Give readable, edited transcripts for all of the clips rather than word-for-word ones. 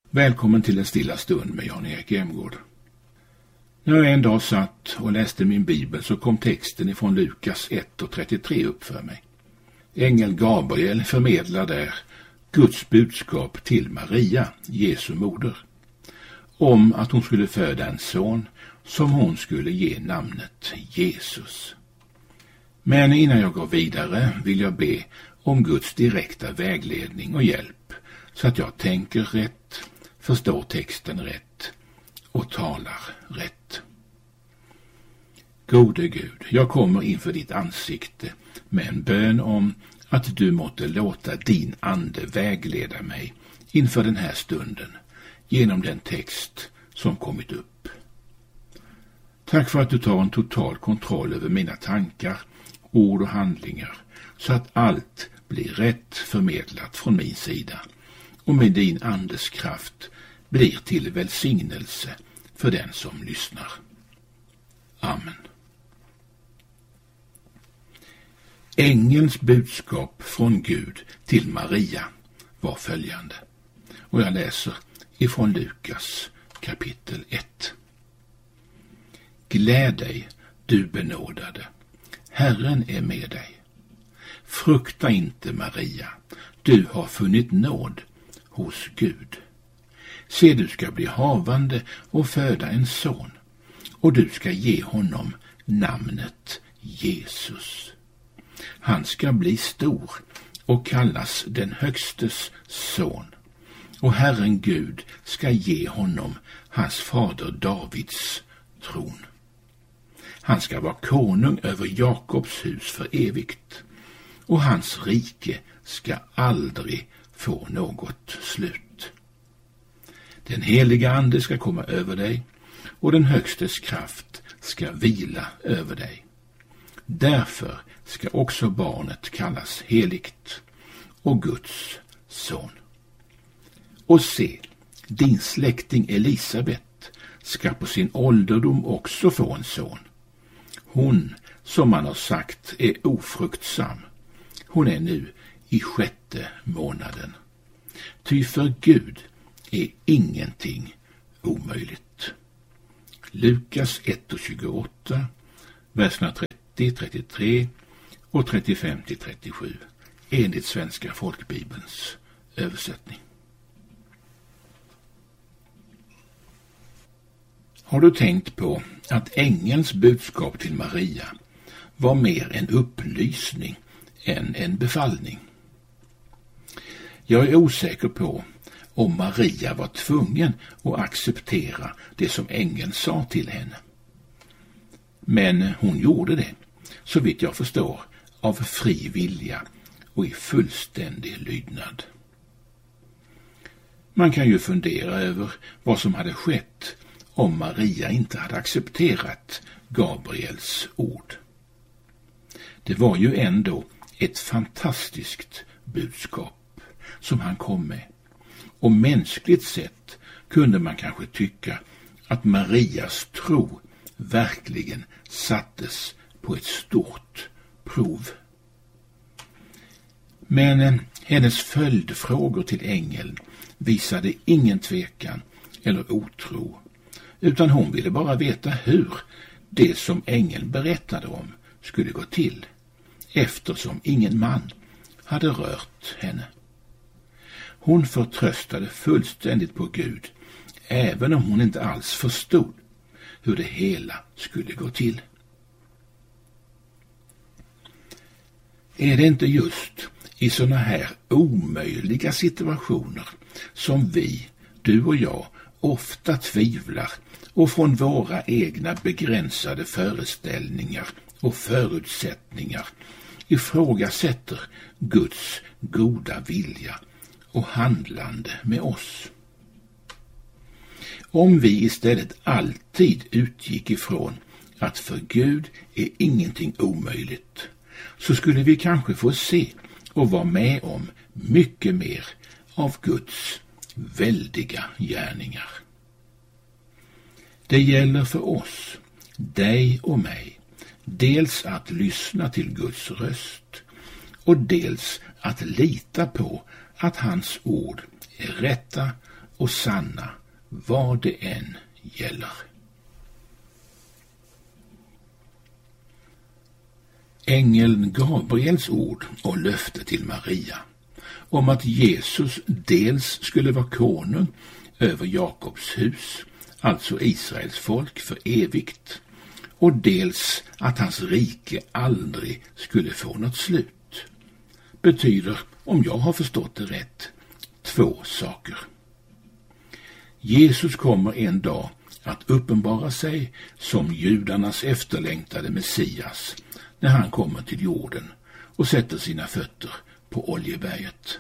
Välkommen till en stilla stund med Jan-Erik Emgård. När jag en dag satt och läste min bibel så kom texten ifrån Lukas 1:33 upp för mig. Ängel Gabriel förmedlar där Guds budskap till Maria, Jesu moder, om att hon skulle föda en son som hon skulle ge namnet Jesus. Men innan jag går vidare vill jag be om Guds direkta vägledning och hjälp så att jag tänker rätt, förstår texten rätt och talar rätt. Gode Gud, jag kommer inför ditt ansikte med en bön om att du måtte låta din ande vägleda mig inför den här stunden genom den text som kommit upp. Tack för att du tar en total kontroll över mina tankar, ord och handlingar så att allt blir rätt förmedlat från min sida och med din andes kraft blir till välsignelse för den som lyssnar. Amen. Ängelns budskap från Gud till Maria var följande. Och jag läser ifrån Lukas kapitel 1. Gläd dig, du benådade. Herren är med dig. Frukta inte, Maria. Du har funnit nåd hos Gud. Se, du ska bli havande och föda en son, och du ska ge honom namnet Jesus. Han ska bli stor och kallas den högstes son, och Herren Gud ska ge honom hans fader Davids tron. Han ska vara konung över Jakobs hus för evigt, och hans rike ska aldrig få något slut. Den heliga ande ska komma över dig, och den högstes kraft ska vila över dig. Därför ska också barnet kallas heligt och Guds son. Och se, din släkting Elisabet ska på sin ålderdom också få en son. Hon, som man har sagt, är ofruktsam. Hon är nu i 6:e månaden. Ty för Gud är ingenting omöjligt. Lukas 1:28, verserna 30, 33 och 35-37 enligt Svenska folkbibelns översättning. Har du tänkt på att ängelns budskap till Maria var mer en upplysning än en befallning? Jag är osäker på om Maria var tvungen att acceptera det som ängeln sa till henne. Men hon gjorde det, så vitt jag förstår, av fri vilja och i fullständig lydnad. Man kan ju fundera över vad som hade skett om Maria inte hade accepterat Gabriels ord. Det var ju ändå ett fantastiskt budskap som han kom med. Och mänskligt sett kunde man kanske tycka att Marias tro verkligen sattes på ett stort prov. Men hennes följdfrågor till ängeln visade ingen tvekan eller otro, utan hon ville bara veta hur det som ängeln berättade om skulle gå till, eftersom ingen man hade rört henne. Hon förtröstade fullständigt på Gud, även om hon inte alls förstod hur det hela skulle gå till. Är det inte just i såna här omöjliga situationer som vi, du och jag, ofta tvivlar och från våra egna begränsade föreställningar och förutsättningar ifrågasätter Guds goda vilja och handlande med oss? Om vi istället alltid utgick ifrån att för Gud är ingenting omöjligt, så skulle vi kanske få se och vara med om mycket mer av Guds väldiga gärningar. Det gäller för oss, dig och mig, dels att lyssna till Guds röst och dels att lita på att hans ord är rätta och sanna vad det än gäller. Ängeln Gabriels ord och löfte till Maria om att Jesus dels skulle vara konung över Jakobs hus, alltså Israels folk för evigt, och dels att hans rike aldrig skulle få något slut, betyder, om jag har förstått det rätt, 2 saker. Jesus kommer en dag att uppenbara sig som judarnas efterlängtade Messias när han kommer till jorden och sätter sina fötter på Oljeberget.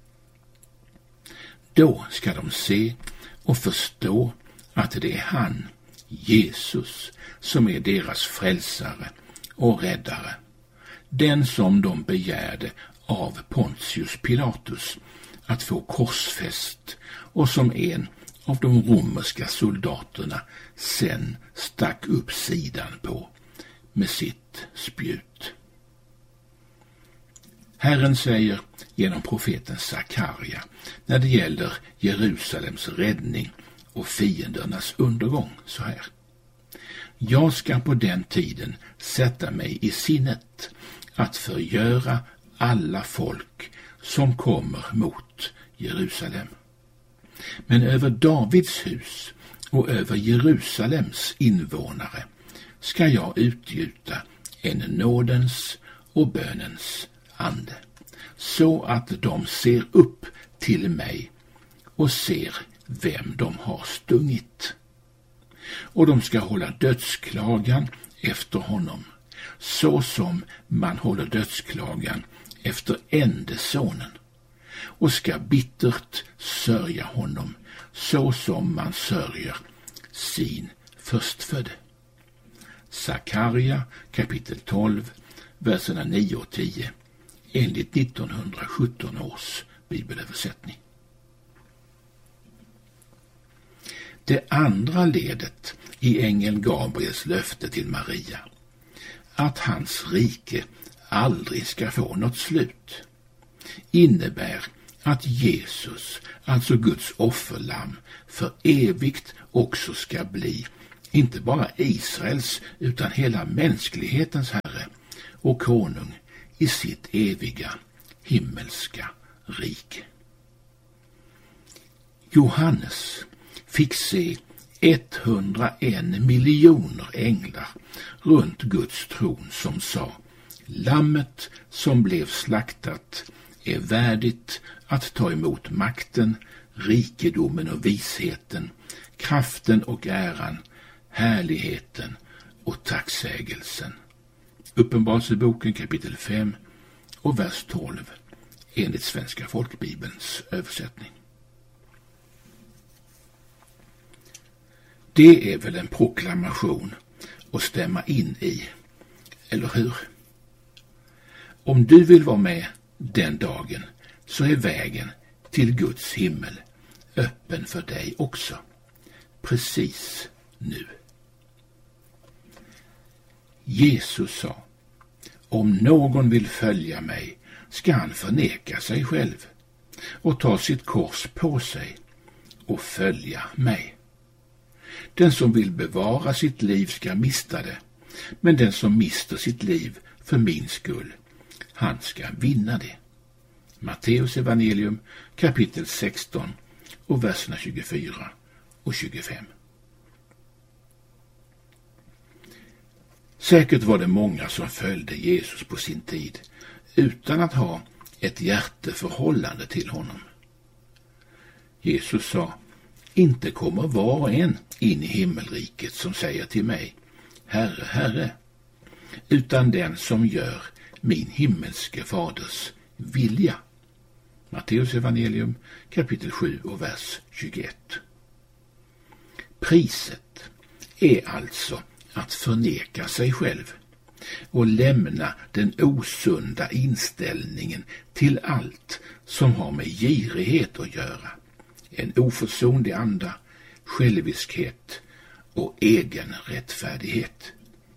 Då ska de se och förstå att det är han, Jesus, som är deras frälsare och räddare, den som de begärde av Pontius Pilatus att få korsfäst och som en av de romerska soldaterna sen stack upp sidan på med sitt spjut. Herren säger genom profeten Sakarja när det gäller Jerusalems räddning och fiendernas undergång så här: jag ska på den tiden sätta mig i sinnet att förgöra alla folk som kommer mot Jerusalem. Men över Davids hus och över Jerusalems invånare ska jag utgjuta en nådens och bönens ande, så att de ser upp till mig och ser vem de har stungit. Och de ska hålla dödsklagan efter honom, så som man håller dödsklagan efter ende sonen, och ska bittert sörja honom, så som man sörjer sin förstfödde. Sakarja kapitel 12, verserna 9 och 10, enligt 1917 års bibelöversättning. Det andra ledet i ängeln Gabriels löfte till Maria, att hans rike aldrig ska få något slut, innebär att Jesus, alltså Guds offerlamm, för evigt också ska bli inte bara Israels utan hela mänsklighetens herre och konung i sitt eviga himmelska rike. Johannes fick se 101 miljoner änglar runt Guds tron som sa: lammet som blev slaktat är värdigt att ta emot makten, rikedomen och visheten, kraften och äran, härligheten och tacksägelsen. Uppenbarelseboken kapitel 5 och vers 12 enligt Svenska folkbibelns översättning. Det är väl en proklamation att stämma in i, eller hur? Om du vill vara med den dagen så är vägen till Guds himmel öppen för dig också, precis nu. Jesus sa: om någon vill följa mig ska han förneka sig själv och ta sitt kors på sig och följa mig. Den som vill bevara sitt liv ska mista det, men den som mister sitt liv för min skull, han ska vinna det. Matteus evangelium kapitel 16 och verserna 24 och 25. Säkert var det många som följde Jesus på sin tid utan att ha ett hjärteförhållande till honom. Jesus sa: inte kommer var och en in i himmelriket som säger till mig: Herre, Herre, utan den som gör min himmelske faders vilja. Matteus evangelium kapitel 7 och vers 21. Priset är alltså att förneka sig själv och lämna den osunda inställningen till allt som har med girighet att göra, en oförsonlig anda, själviskhet och egen rättfärdighet.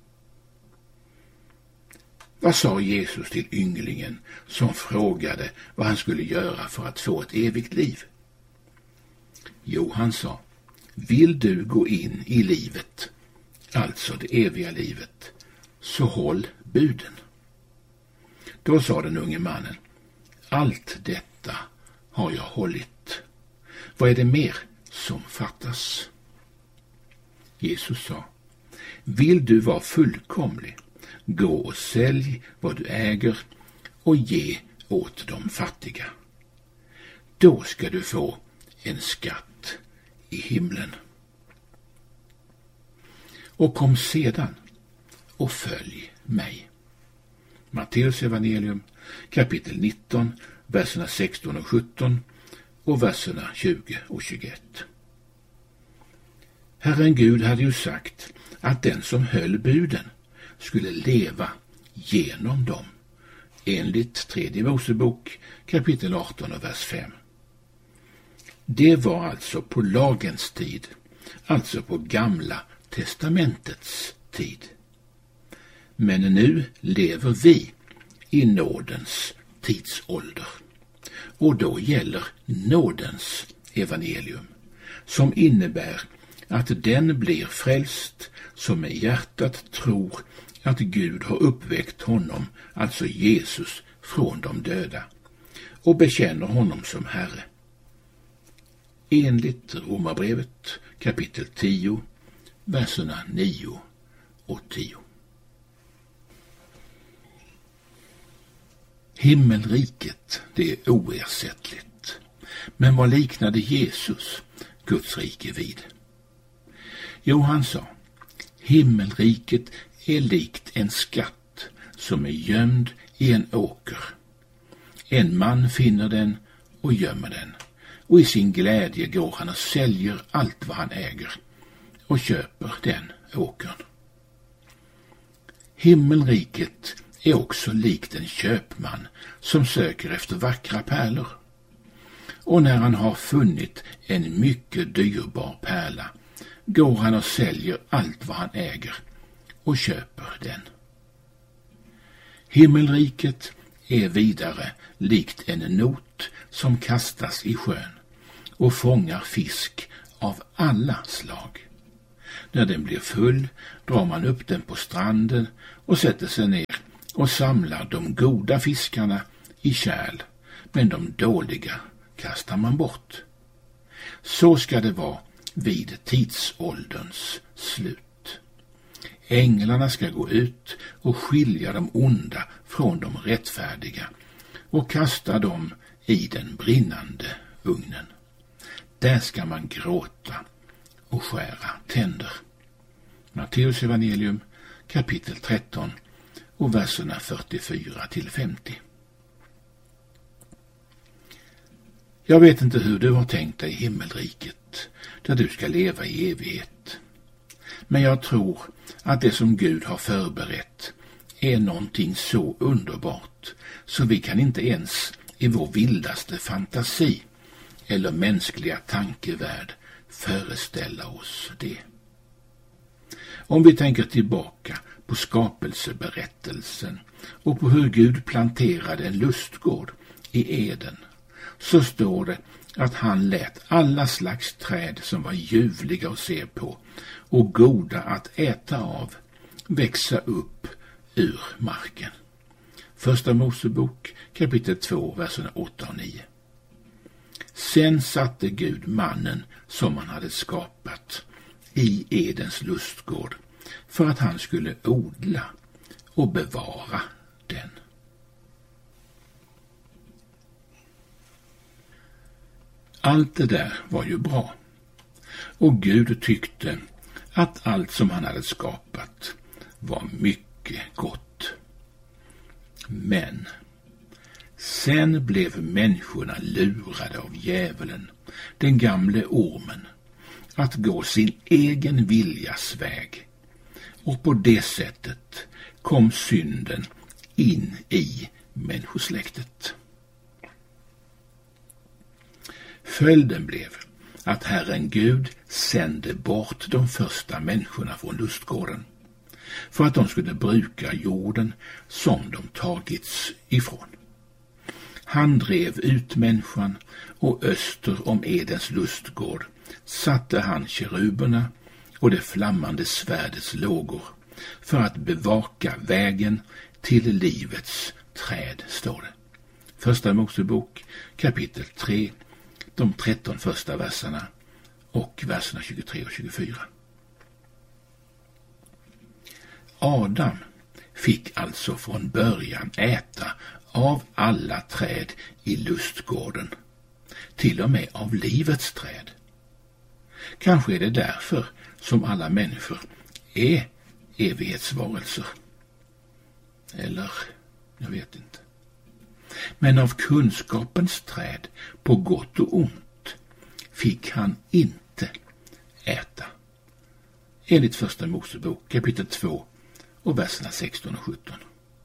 Vad sa Jesus till ynglingen som frågade vad han skulle göra för att få ett evigt liv? Jo, han sa, vill du gå in i livet, alltså det eviga livet, så håll buden. Då sa den unge mannen, allt detta har jag hållit. Vad är det mer som fattas? Jesus sa, vill du vara fullkomlig, gå och sälj vad du äger och ge åt de fattiga. Då ska du få en skatt i himlen. Och kom sedan och följ mig. Matteus evangelium kapitel 19, verserna 16 och 17 och verserna 20 och 21. Herren Gud hade ju sagt att den som höll buden skulle leva genom dem, enligt 3 Mosebok kapitel 18 och vers 5. Det var alltså på lagens tid, alltså på Gamla testamentets tid. Men nu lever vi i nådens tidsålder. Och då gäller nådens evangelium, som innebär att den blir frälst som med hjärtat tror att Gud har uppväckt honom, alltså Jesus, från de döda och bekänner honom som Herre. Enligt Romarbrevet kapitel 10, verserna 9 och 10. Himmelriket, det är oersättligt. Men vad liknade Jesus Guds rike vid? Jo, han sa, himmelriket är likt en skatt som är gömd i en åker. En man finner den och gömmer den, och i sin glädje går han och säljer allt vad han äger och köper den åkern. Himmelriket är också likt en köpman som söker efter vackra pärlor. Och när han har funnit en mycket dyrbar pärla går han och säljer allt vad han äger och köper den. Himmelriket är vidare likt en not som kastas i sjön och fångar fisk av alla slag. När den blir full drar man upp den på stranden och sätter sig ner och samlar de goda fiskarna i kärl, men de dåliga kastar man bort. Så ska det vara vid tidsålderns slut. Änglarna ska gå ut och skilja de onda från de rättfärdiga och kasta dem i den brinnande ugnen. Där ska man gråta och skära tänder. Matteus evangelium kapitel 13 och verserna 44 till 50. Jag vet inte hur du har tänkt dig himmelriket, där du ska leva i evighet. Men jag tror att det som Gud har förberett är någonting så underbart så vi kan inte ens i vår vildaste fantasi eller mänskliga tankevärld föreställa oss det. Om vi tänker tillbaka på skapelseberättelsen och på hur Gud planterade en lustgård i Eden, så står det att han lät alla slags träd som var ljuvliga att se på och goda att äta av växa upp ur marken. Första Mosebok kapitel 2, verserna 8 och 9. Sen satte Gud mannen som han hade skapat i Edens lustgård för att han skulle odla och bevara den. Allt det där var ju bra, och Gud tyckte att allt som han hade skapat var mycket gott. Men sen blev människorna lurade av djävulen, den gamle ormen, att gå sin egen viljas väg. Och på det sättet kom synden in i människosläktet. Följden blev att Herren Gud sände bort de första människorna från lustgården för att de skulle bruka jorden som de tagits ifrån. Han drev ut människan, och öster om Edens lustgård satte han keruberna och det flammande svärdets lågor för att bevaka vägen till livets träd, står det. Första Mosebok kapitel 3, de 13 första verserna och verserna 23 och 24. Adam fick alltså från början äta av alla träd i lustgården, till och med av livets träd. Kanske är det därför som alla människor är evighetsvarelser. Eller, jag vet inte. Men av kunskapens träd på gott och ont fick han inte äta. Enligt första Mosebok kapitel 2 och verserna 16 och 17.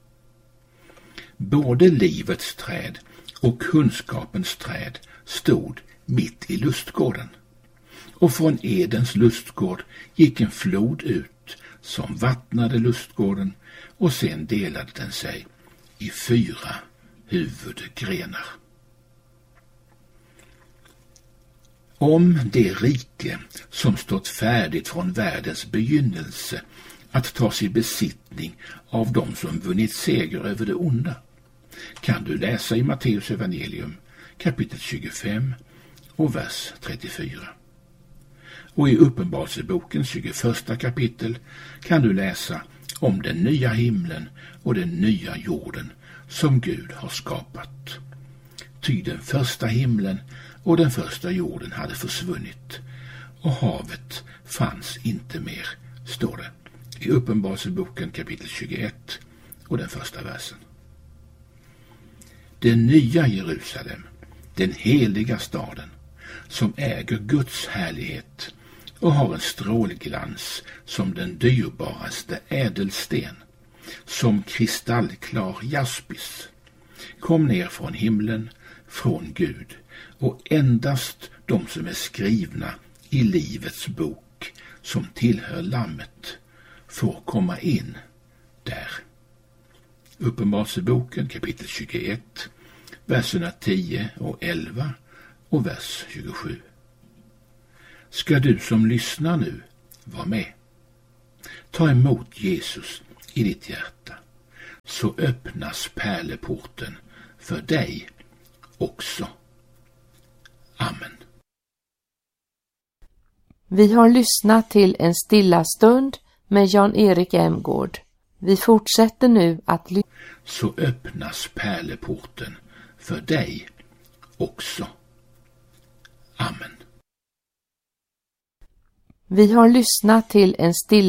Både livets träd och kunskapens träd stod mitt i lustgården. Och från Edens lustgård gick en flod ut som vattnade lustgården, och sen delade den sig i 4 huvudgrenar. Om det rike som stått färdigt från världens begynnelse att ta sig besittning av dem som vunnit seger över det onda kan du läsa i Matteus evangelium kapitel 25 och vers 34. Och i Uppenbarelsebokens 21 kapitel kan du läsa om den nya himlen och den nya jorden som Gud har skapat. Ty den första himlen och den första jorden hade försvunnit, och havet fanns inte mer, står det i Uppenbarelseboken kapitel 21 och den första versen. Det nya Jerusalem, den heliga staden, som äger Guds härlighet och har en strålglans som den dyrbaraste ädelsten, som kristallklar jaspis, kom ner från himlen, från Gud, och endast de som är skrivna i livets bok som tillhör lammet får komma in där. Uppenbarelseboken kapitel 21, verserna 10 och 11 och vers 27. Ska du som lyssnar nu vara med? Ta emot Jesus i ditt hjärta, så öppnas pärleporten för dig också. Amen. Vi har lyssnat till en stilla stund med Jan-Erik Emgård. Vi fortsätter nu att så öppnas pärleporten för dig också. Amen. Vi har lyssnat till en stilla